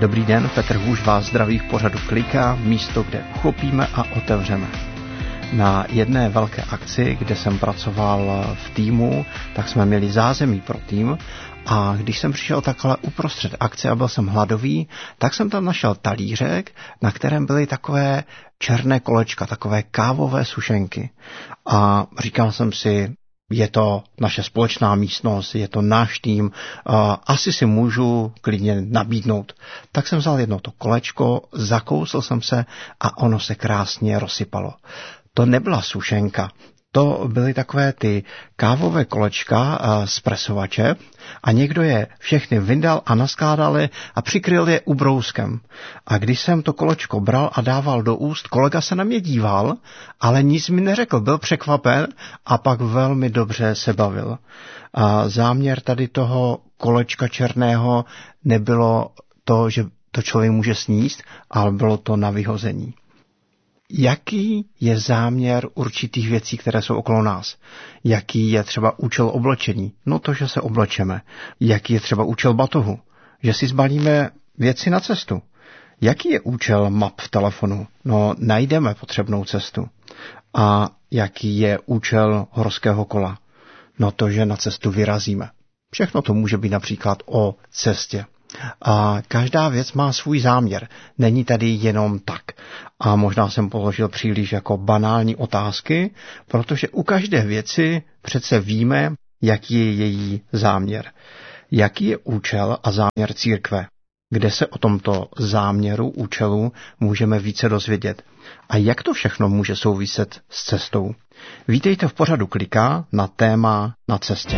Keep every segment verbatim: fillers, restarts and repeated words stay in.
Dobrý den, Petr Hůž vás zdraví v pořadu Klika, místo, kde uchopíme a otevřeme. Na jedné velké akci, kde jsem pracoval v týmu, tak jsme měli zázemí pro tým a když jsem přišel takhle uprostřed akce a byl jsem hladový, tak jsem tam našel talířek, na kterém byly takové černé kolečka, takové kávové sušenky. A říkal jsem si, je to naše společná místnost, je to náš tým, asi si můžu klidně nabídnout. Tak jsem vzal jedno to kolečko, zakousl jsem se a ono se krásně rozsypalo. To nebyla sušenka, to byly takové ty kávové kolečka z presovače a někdo je všechny vyndal a naskládal je a přikryl je ubrouskem. A když jsem to kolečko bral a dával do úst, kolega se na mě díval, ale nic mi neřekl, byl překvapen a pak velmi dobře se bavil. A záměr tady toho kolečka černého nebylo to, že to člověk může sníst, ale bylo to na vyhození. Jaký je záměr určitých věcí, které jsou okolo nás? Jaký je třeba účel oblečení? No to, že se oblečeme. Jaký je třeba účel batohu? Že si zbalíme věci na cestu. Jaký je účel map v telefonu? No najdeme potřebnou cestu. A jaký je účel horského kola? No to, že na cestu vyrazíme. Všechno to může být například o cestě. A každá věc má svůj záměr. Není tady jenom tak. A možná jsem položil příliš jako banální otázky, protože u každé věci přece víme, jaký je její záměr. Jaký je účel a záměr církve? Kde se o tomto záměru, účelu můžeme více dozvědět? A jak to všechno může souviset s cestou? Vítejte v pořadu Klika na téma Na cestě.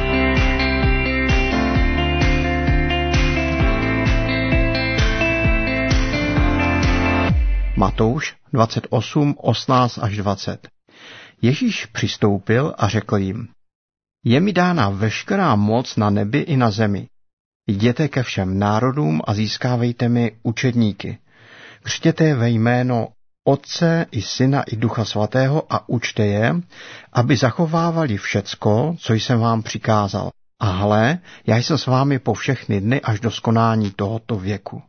Matouš dvacet osm, osmnáct až dvacet. Ježíš přistoupil a řekl jim: Je mi dána veškerá moc na nebi i na zemi. Jděte ke všem národům a získávejte mi učedníky. Křtěte je ve jméno Otce i Syna i Ducha Svatého a učte je, aby zachovávali všecko, co jsem vám přikázal. A hle, já jsem s vámi po všechny dny až do skonání tohoto věku.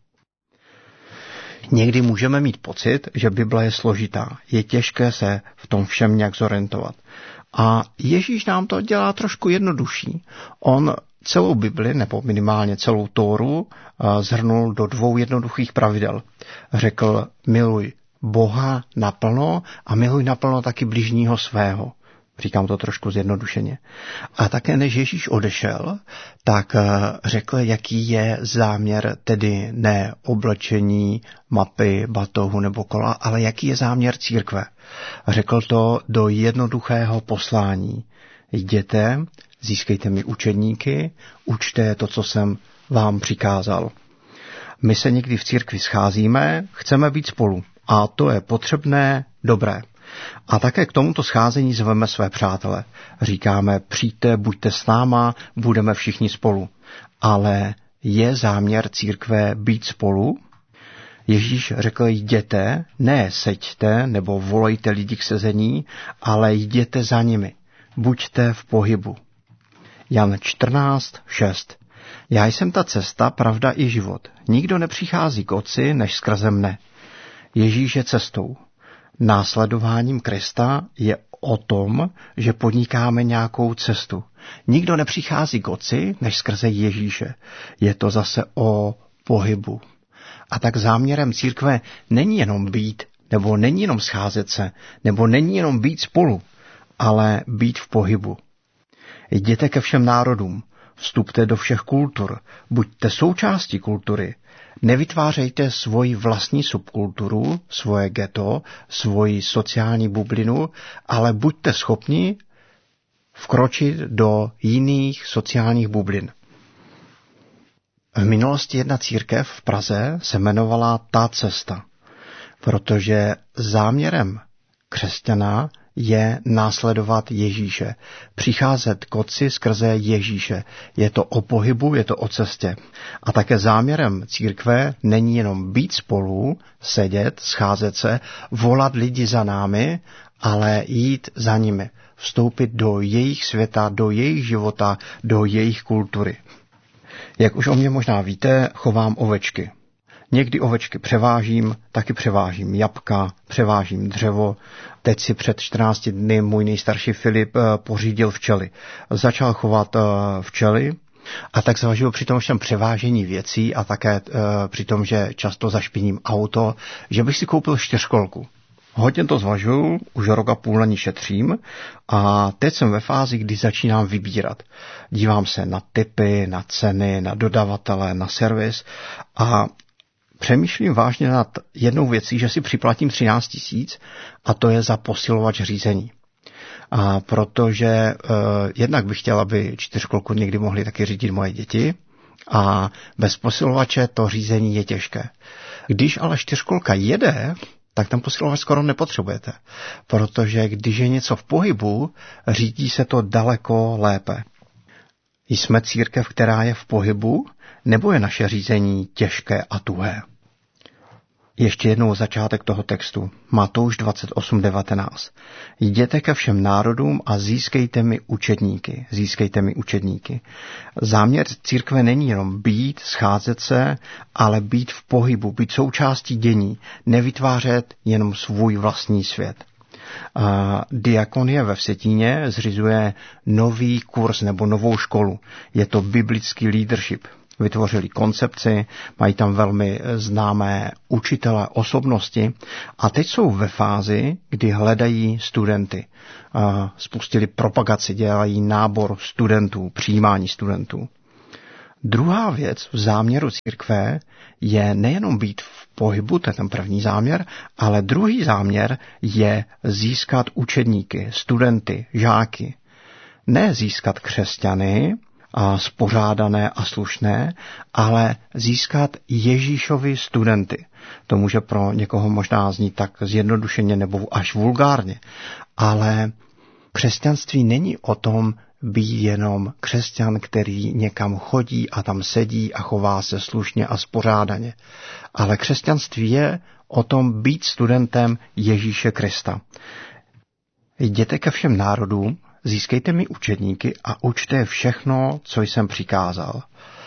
Někdy můžeme mít pocit, že Bible je složitá, je těžké se v tom všem nějak zorientovat. A Ježíš nám to dělá trošku jednodušší. On celou Bibli, nebo minimálně celou Tóru, zhrnul do dvou jednoduchých pravidel. Řekl: miluj Boha naplno a miluj naplno taky bližního svého. Říkám to trošku zjednodušeně. A také než Ježíš odešel, tak řekl, jaký je záměr, tedy ne oblečení, mapy, batohu nebo kola, ale jaký je záměr církve. Řekl to do jednoduchého poslání. Jděte, získejte mi učedníky, učte to, co jsem vám přikázal. My se někdy v církvi scházíme, chceme být spolu a to je potřebné, dobré. A také k tomuto scházení zveme své přátele. Říkáme: přijďte, buďte s náma, budeme všichni spolu. Ale je záměr církve být spolu? Ježíš řekl: jděte, ne seďte nebo volejte lidi k sezení, ale jděte za nimi. Buďte v pohybu. Jan čtrnáct šest. Já jsem ta cesta, pravda i život. Nikdo nepřichází k Otci, než skrze mne. Ježíš je cestou. Následováním Krista je o tom, že podnikáme nějakou cestu. Nikdo nepřichází k Otci, než skrze Ježíše. Je to zase o pohybu. A tak záměrem církve není jenom být, nebo není jenom scházet se, nebo není jenom být spolu, ale být v pohybu. Jděte ke všem národům, vstupte do všech kultur, buďte součástí kultury. Nevytvářejte svoji vlastní subkulturu, svoje ghetto, svoji sociální bublinu, ale buďte schopni vkročit do jiných sociálních bublin. V minulosti jedna církev v Praze se jmenovala Ta cesta, protože záměrem křesťana je následovat Ježíše, přicházet k Otci skrze Ježíše. Je to o pohybu, je to o cestě. A také záměrem církve není jenom být spolu, sedět, scházet se, volat lidi za námi, ale jít za nimi, vstoupit do jejich světa, do jejich života, do jejich kultury. Jak už o mě možná víte, chovám ovečky. Někdy ovečky převážím, taky převážím jabka, převážím dřevo. Teď si před čtrnácti dny můj nejstarší Filip pořídil včely. Začal chovat včely a tak zvažuji při tom všem převážení věcí a také při tom, že často zašpiním auto, že bych si koupil čtyřkolku. Hodně to zvažuju, už rok a půl na ní šetřím a teď jsem ve fázi, kdy začínám vybírat. Dívám se na typy, na ceny, na dodavatele, na servis a přemýšlím vážně nad jednou věcí, že si připlatím třináct tisíc a to je za posilovač řízení. A protože uh, jednak bych chtěl, aby čtyřkolku někdy mohly taky řídit moje děti a bez posilovače to řízení je těžké. Když ale čtyřkolka jede, tak ten posilovač skoro nepotřebujete, protože když je něco v pohybu, řídí se to daleko lépe. Jsme církev, která je v pohybu, nebo je naše řízení těžké a tuhé? Ještě jednou začátek toho textu. Matouš dvacet osm devatenáct. Jděte ke všem národům a získejte mi učedníky. Získejte mi učedníky. Záměr církve není jenom být, scházet se, ale být v pohybu, být součástí dění, nevytvářet jenom svůj vlastní svět. A diakonie ve Vsetíně zřizuje nový kurz nebo novou školu. Je to biblický leadership. Vytvořili koncepci, mají tam velmi známé učitele osobnosti a teď jsou ve fázi, kdy hledají studenty. Spustili propagaci, dělají nábor studentů, přijímání studentů. Druhá věc v záměru církve je nejenom být v pohybu, to je ten první záměr, ale druhý záměr je získat učedníky, studenty, žáky. Ne získat křesťany, a spořádané a slušné, ale získat Ježíšovi studenty. To může pro někoho možná znít tak zjednodušeně nebo až vulgárně, ale křesťanství není o tom být jenom křesťan, který někam chodí a tam sedí a chová se slušně a spořádaně. Ale křesťanství je o tom být studentem Ježíše Krista. Jděte ke všem národům, získejte mi učedníky a učte všechno, co jsem přikázal.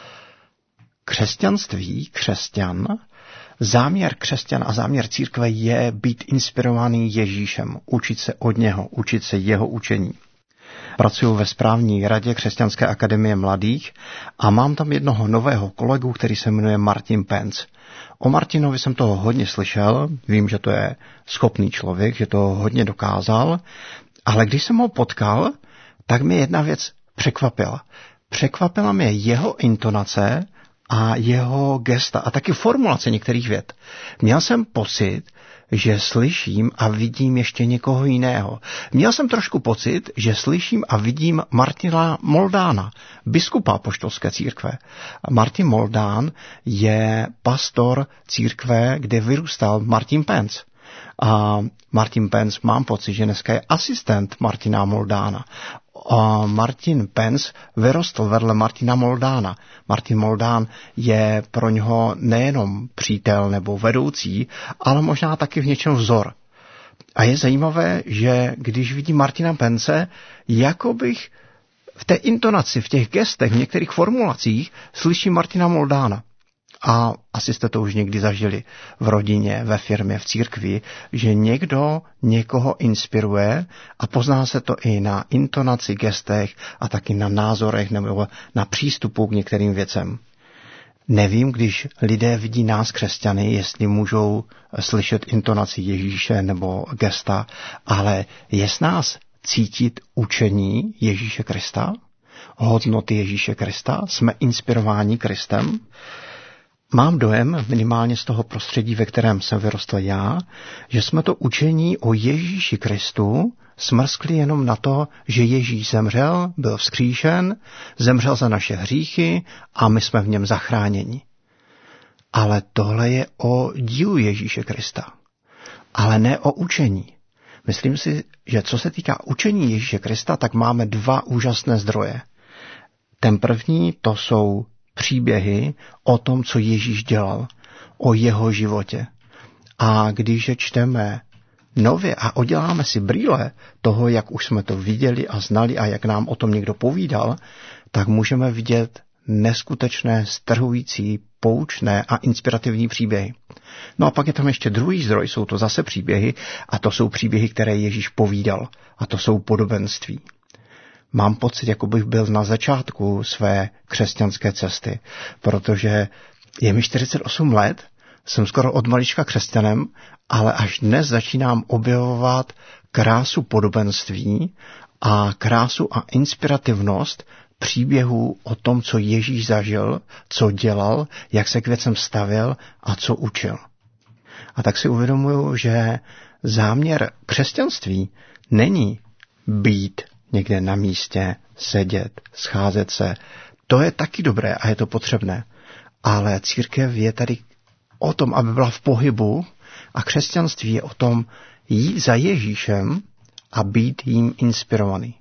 Křesťanství, křesťan, záměr křesťan a záměr církve je být inspirovaný Ježíšem, učit se od něho, učit se jeho učení. Pracuji ve správní radě Křesťanské akademie mladých a mám tam jednoho nového kolegu, který se jmenuje Martin Pence. O Martinovi jsem toho hodně slyšel, vím, že to je schopný člověk, že to hodně dokázal, ale když jsem ho potkal, tak mě jedna věc překvapila. Překvapila mě jeho intonace a jeho gesta a taky formulace některých vět. Měl jsem pocit, že slyším a vidím ještě někoho jiného. Měl jsem trošku pocit, že slyším a vidím Martina Moldána, biskupa apoštolské církve. Martin Moldán je pastor církve, kde vyrůstal Martin Pence. A Martin Pence, mám pocit, že dneska je asistent Martina Moldána. A Martin Pence vyrostl vedle Martina Moldána. Martin Moldán je pro něho nejenom přítel nebo vedoucí, ale možná taky v něčem vzor. A je zajímavé, že když vidím Martina Pence, jako bych v té intonaci, v těch gestech, v některých formulacích slyším Martina Moldána. A asi jste to už někdy zažili v rodině, ve firmě, v církvi, že někdo někoho inspiruje a pozná se to i na intonaci, gestech a taky na názorech nebo na přístupu k některým věcem. Nevím, když lidé vidí nás křesťany, jestli můžou slyšet intonaci Ježíše nebo gesta, ale je s nás cítit učení Ježíše Krista, hodnoty Ježíše Krista, jsme inspirováni Kristem. Mám dojem, minimálně z toho prostředí, ve kterém jsem vyrostl já, že jsme to učení o Ježíši Kristu smrskli jenom na to, že Ježíš zemřel, byl vzkříšen, zemřel za naše hříchy a my jsme v něm zachráněni. Ale tohle je o dílu Ježíše Krista, ale ne o učení. Myslím si, že co se týká učení Ježíše Krista, tak máme dva úžasné zdroje. Ten první to jsou příběhy o tom, co Ježíš dělal, o jeho životě. A když je čteme nově a uděláme si brýle toho, jak už jsme to viděli a znali a jak nám o tom někdo povídal, tak můžeme vidět neskutečné, strhující poučné a inspirativní příběhy. No a pak je tam ještě druhý zdroj, jsou to zase příběhy a to jsou příběhy, které Ježíš povídal a to jsou podobenství. Mám pocit, jako bych byl na začátku své křesťanské cesty, protože je mi čtyřicet osm let, jsem skoro od malička křesťanem, ale až dnes začínám objevovat krásu podobenství a krásu a inspirativnost příběhů o tom, co Ježíš zažil, co dělal, jak se k věcem stavěl a co učil. A tak si uvědomuju, že záměr křesťanství není být někde na místě, sedět, scházet se. To je taky dobré a je to potřebné. Ale církev je tady o tom, aby byla v pohybu a křesťanství je o tom jít za Ježíšem a být jím inspirovaný.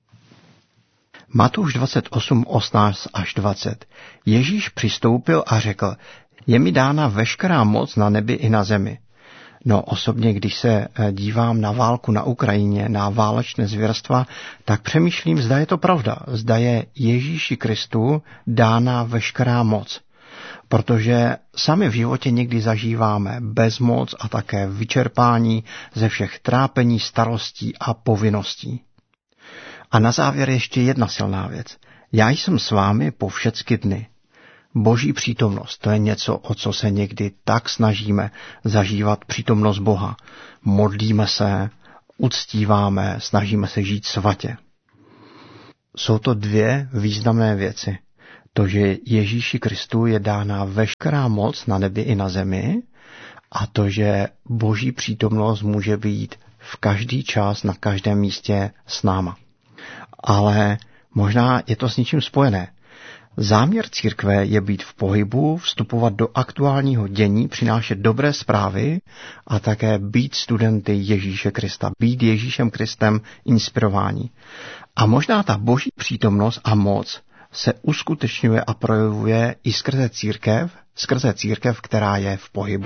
Matouš dvacet osm, osmnáct až dvacet. Ježíš přistoupil a řekl, je mi dána veškerá moc na nebi i na zemi. No osobně, když se dívám na válku na Ukrajině, na válečné zvěrstva, tak přemýšlím, zda je to pravda, zda je Ježíši Kristu dána veškerá moc. Protože sami v životě někdy zažíváme bezmoc a také vyčerpání ze všech trápení, starostí a povinností. A na závěr ještě jedna silná věc. Já jsem s vámi po všechny dny. Boží přítomnost, to je něco, o co se někdy tak snažíme zažívat přítomnost Boha. Modlíme se, uctíváme, snažíme se žít svatě. Jsou to dvě významné věci. To, že Ježíši Kristu je dána veškerá moc na nebi i na zemi a to, že Boží přítomnost může být v každý čas, na každém místě s náma. Ale možná je to s něčím spojené. Záměr církve je být v pohybu, vstupovat do aktuálního dění, přinášet dobré zprávy a také být studenty Ježíše Krista, být Ježíšem Kristem inspirování. A možná ta Boží přítomnost a moc se uskutečňuje a projevuje i skrze církev, skrze církev, která je v pohybu.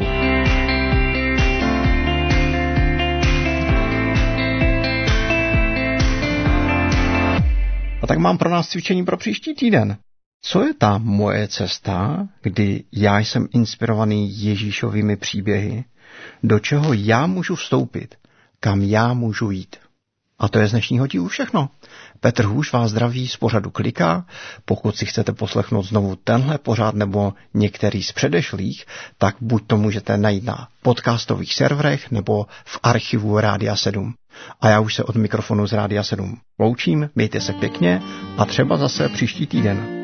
A tak mám pro nás cvičení pro příští týden. Co je ta moje cesta, kdy já jsem inspirovaný Ježíšovými příběhy, do čeho já můžu vstoupit, kam já můžu jít? A to je z dnešního dílu všechno. Petr Hůš vás zdraví z pořadu Klika. Pokud si chcete poslechnout znovu tenhle pořad nebo některý z předešlých, tak buď to můžete najít na podcastových serverech nebo v archivu Rádia sedm. A já už se od mikrofonu z Rádia sedm loučím, mějte se pěkně a třeba zase příští týden.